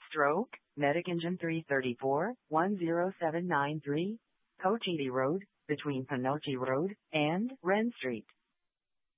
Stroke, Medic Engine 334, 10793, Cochiti Road, between Panoche Road and Wren Street.